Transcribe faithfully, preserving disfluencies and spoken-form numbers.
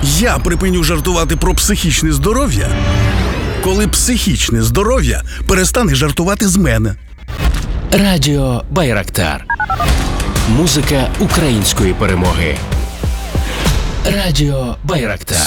Я припиню жартувати про психічне здоров'я, коли психічне здоров'я перестане жартувати з мене. Радіо Байрактар. Музика української перемоги. Радіо Байрактар.